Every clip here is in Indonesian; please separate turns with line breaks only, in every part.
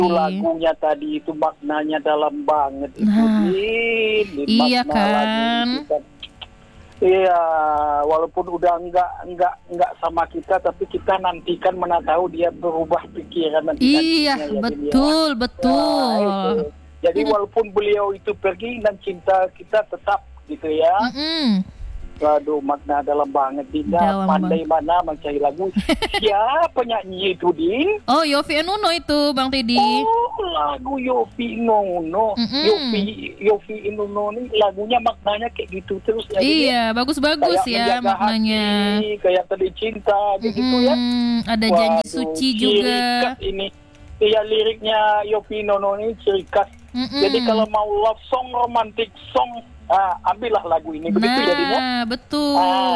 lagunya tadi itu maknanya dalam banget itu.
Nah,
Din,
iya
makna
kan?
lagu itu kan. Iya, walaupun udah enggak sama kita, tapi kita nantikan mana tahu dia berubah pikiran nanti.
Iya, betul, betul.
Nah, itu. Jadi walaupun beliau itu pergi dan cinta kita tetap gitu ya. Waduh, makna dalam banget. Dinda pandai mana mencari lagu. Siapa nyanyi itu, Din?
Oh, Yovie and Nuno itu, Bang Teddy.
Oh, lagu Yovie Nuno. Yovie and Nuno nih lagunya maknanya kayak gitu terus ya.
Iya, bagus-bagus ya maknanya.
Hati, kayak tadi cinta gitu ya.
Ada janji suci juga.
Ini. Iya, liriknya Yovie Nuno ini ciri khas. Jadi kalau mau love song, romantic song, ambillah lagu ini. Begitu jadinya.
Betul.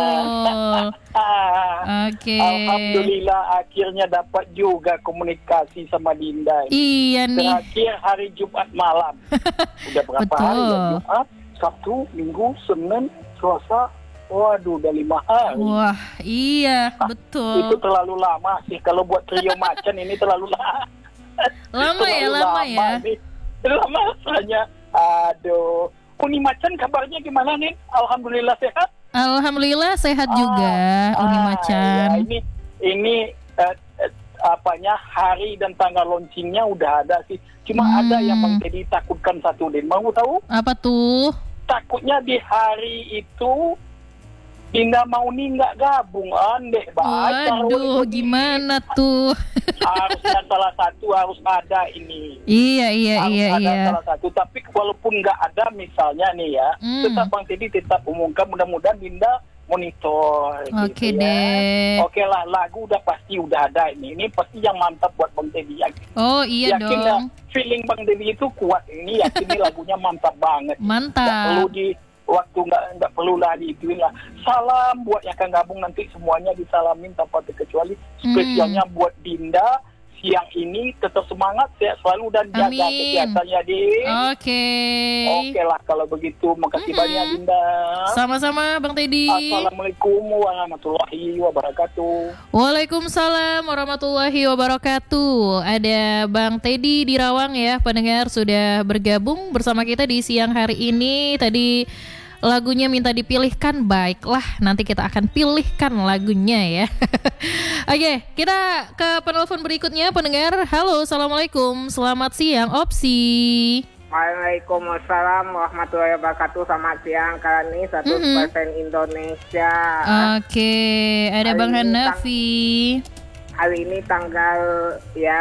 Oke.
Alhamdulillah akhirnya dapat juga komunikasi sama Dinda.
Iya nih.
Terakhir hari Jumat malam. Udah berapa hari ya? Jumat, Sabtu, Minggu, Senin, Selasa. Waduh, udah 5 hari.
Wah, iya, betul.
Itu terlalu lama sih. Kalau buat trio macan ini terlalu lama.
Lama ya.
Lama rasanya. Aduh. Uni Macan kabarnya gimana nih? Alhamdulillah sehat.
Alhamdulillah sehat juga Uni Macan.
Ya, ini apanya hari dan tanggal launchingnya udah ada sih. Cuma ada yang menjadi takutkan satu, Din. Mau tahu?
Apa tuh?
Takutnya di hari itu Dinda Mauni nggak gabung, andeh baca.
Waduh, gimana tuh?
Harusnya salah satu harus ada ini.
Iya.
Salah satu, tapi walaupun nggak ada misalnya nih ya, tetap Bang Teddy tetap umumkan, mudah-mudahan Dinda monitor.
Oke
gitu
deh.
Ya. Oke lah, lagu udah pasti udah ada ini. Ini pasti yang mantap buat Bang Teddy.
Oh iya
yakin
dong.
Ya, feeling Bang Teddy itu kuat. Ini yakin ini lagunya mantap banget.
Mantap.
Nggak perlu waktu nggak perlu lah diituin lah. Salam buat yang akan gabung nanti semuanya disalamin tanpa terkecuali. Spesialnya buat Dinda siang ini tetap semangat, sehat selalu dan jaga kesehatannya, Din. Oke lah kalau begitu. Makasih banyak Dinda.
Sama-sama Bang Teddy.
Assalamualaikum warahmatullahi wabarakatuh.
Waalaikumsalam warahmatullahi wabarakatuh. Ada Bang Teddy di Rawang ya, pendengar sudah bergabung bersama kita di siang hari ini. Tadi lagunya minta dipilihkan, baiklah nanti kita akan pilihkan lagunya ya. Oke, kita ke penelpon berikutnya pendengar. Halo, assalamualaikum, selamat siang Opsi.
Waalaikumsalam warahmatullahi wabarakatuh. Selamat siang, kalian ini 100% Indonesia.
Oke, ada Bang Hanafi.
Hari ini tanggal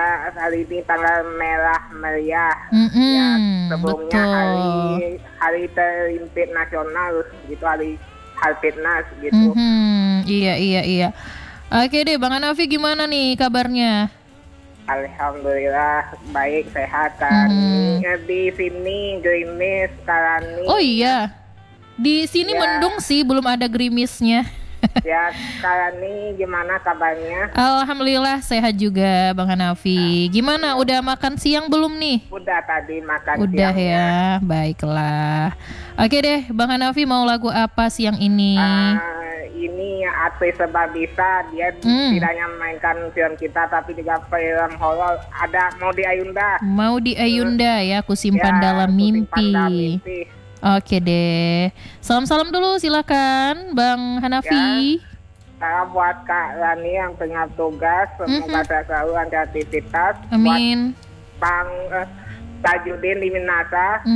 merah meriah. Ya, sebelumnya hari terhimpit nasional gitu, hari fitness gitu.
Iya. Oke deh, Bang Hanafi gimana nih kabarnya?
Alhamdulillah baik, sehat kan. Di sini gerimis sekarang nih.
Oh iya. Di sini mendung sih, belum ada gerimisnya.
Ya, sekarang nih gimana kabarnya?
Alhamdulillah sehat juga Bang Hanafi. Gimana, udah makan siang belum nih?
Udah tadi makan siang.
Udah ya, baiklah. Oke deh, Bang Hanafi mau lagu apa siang ini?
Ini artis Sebabisa, dia tidak hanya memainkan film kita tapi juga film horor. Ada Mau di Ayunda ya, Ku Simpan Dalam Mimpi. Oke deh. Salam-salam dulu silakan Bang Hanafi. Salam buat Kak Rani yang tengah tugas. Semoga selalu ada aktivitas.
Amin.
Buat Bang Tajudin di Minasa.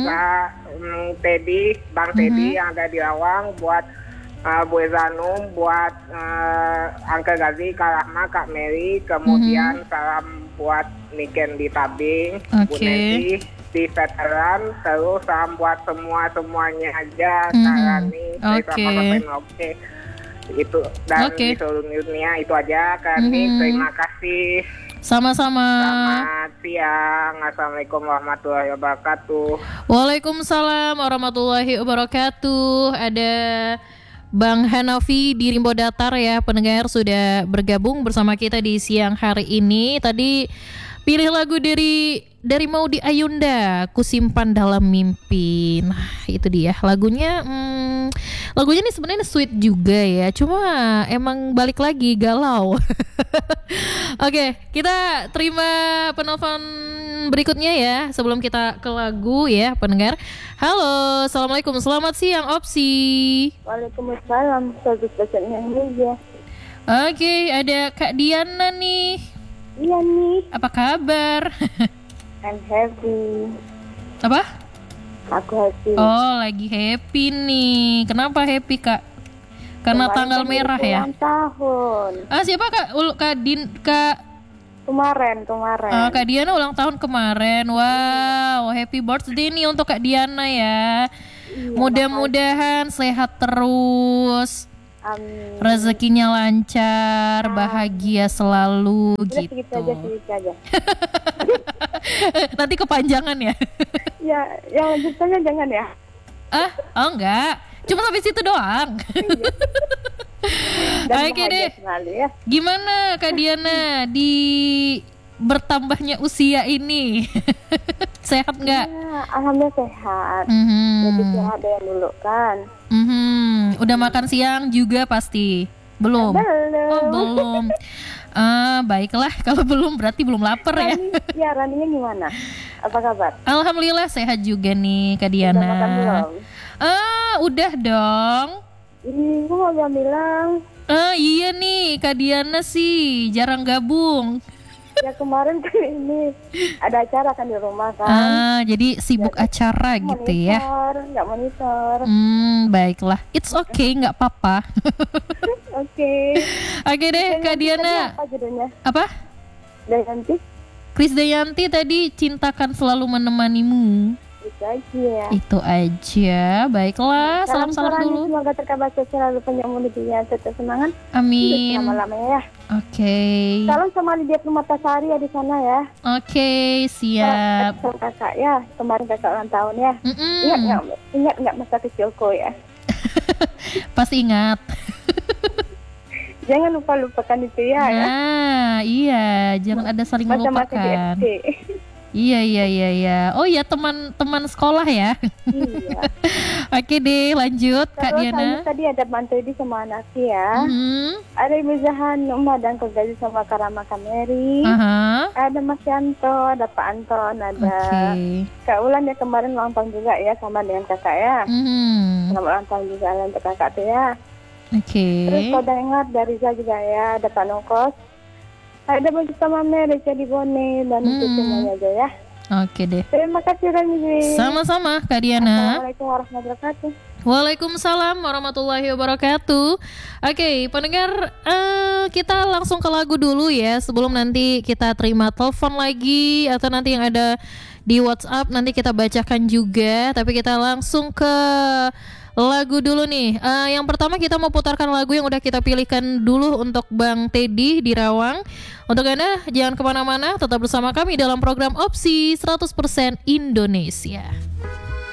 Bang Teddy yang ada di Lawang. Buat Bu Zanum. Buat Angka Gazi, Kak Rahma, Kak Mary. Kemudian salam buat Niken di Tabing. Bu Neti di veteran, terus salam buat semuanya aja, Karani, Oke. Itu dan di seluruh dunia itu aja, Karani. Terima kasih.
Sama-sama.
Selamat siang. Assalamualaikum warahmatullahi wabarakatuh.
Waalaikumsalam warahmatullahi wabarakatuh. Ada Bang Hanafi di Rimbo Datar ya, pendengar sudah bergabung bersama kita di siang hari ini. Tadi pilih lagu dari dari Maudy Ayunda, Kusimpan Dalam Mimpi. Nah, itu dia lagunya. Lagunya nih sebenarnya sweet juga ya, cuma emang balik lagi galau. Oke, kita terima penelpon berikutnya ya sebelum kita ke lagu ya pendengar. Halo, assalamualaikum, selamat siang Opsi.
Waalaikumsalam, bagus bahasanya Indonesia.
Oke, ada Kak Diana nih.
Iya nih.
Apa kabar?
I'm happy.
Apa?
Aku happy.
Oh, lagi happy nih. Kenapa happy Kak? Karena
Kemarin
tanggal
kan
merah ya?
ulang tahun.
Siapa Kak? Kak
Kemarin.
Kak Diana ulang tahun kemarin. Wow, happy birthday nih untuk Kak Diana ya.
Iya,
Mudah-mudahan sehat terus.
Amin.
Rezekinya lancar, bahagia selalu.
Udah
gitu.
Segitu aja.
Nanti kepanjangan ya.
Ya, yang lanjutannya jangan ya.
Oh enggak. Cuma sampai situ doang.
Dan
Oke
bahagia
deh.
selalu ya.
Gimana Kak Diana di bertambahnya usia ini? Sehat nggak?
Ya, alhamdulillah sehat.
Mhm.
Jadi sehat dari dulu kan.
Udah makan siang juga pasti? Belum?
Belum.
Oh belum. Baiklah, kalau belum berarti belum lapar ya.
Raninya gimana? Apa kabar?
Alhamdulillah sehat juga nih Kak
Udah
Diana.
makan belum?
Udah dong.
Ini gua mau bilang.
Iya nih Kak Diana sih jarang gabung.
Ya kemarin kan ini ada acara kan di rumah kan.
Jadi sibuk acara gitu ya.
Nggak monitor.
Baiklah, it's okay, nggak apa-apa.
Oke.
Oke deh Kak Diana.
Apa judulnya?
Apa?
Dayanti.
Krisdayanti tadi Cintakan Selalu Menemanimu.
Itu aja.
Itu aja. Baiklah, salam-salam dulu.
Semoga terkabar selalu panjang umur dunia, tetap semangat.
Amin.
Lama-lamanya ya.
Oke.
Salam sama Lydia Permatasari ya di sana ya.
Oke, siap.
Sama kakak ya. Kemarin kakak ulang tahun ya. Ingat nggak masa kecilku ya.
Pasti ingat.
Jangan lupakan itu ya.
Iya, jangan ada saling melupakan. Iya. Oh ya, teman sekolah ya.
Iya.
Oke deh, lanjut Kak
Terus
Diana.
tadi ada Bang Teddy sama anaknya ya. Ada Ibu Zahan, Umar dan Kegaji sama Karama Kameri. Ada Mas Yanto, ada Pak Anton, ada Kak Ulan ya kemarin ulang tahun juga ya sama dengan kakak ya. Selamat ulang tahun juga untuk kakak tuh ya. Terus kalau ingat dari Riza juga ya, ada Pak Nongkos. Ada baju sama Mary, jadi Bone dan itu semuanya aja ya.
Oke deh.
Terima kasih Rani.
Sama-sama Kak Diana.
Assalamualaikum warahmatullahi wabarakatuh.
Waalaikumsalam warahmatullahi wabarakatuh. Oke, pendengar, kita langsung ke lagu dulu ya sebelum nanti kita terima telepon lagi atau nanti yang ada di WhatsApp nanti kita bacakan juga. Tapi kita langsung ke lagu dulu nih. Yang pertama kita mau putarkan lagu yang udah kita pilihkan dulu untuk Bang Teddy di Rawang. Untuk Anda jangan kemana-mana, tetap bersama kami dalam program Opsi 100% Indonesia.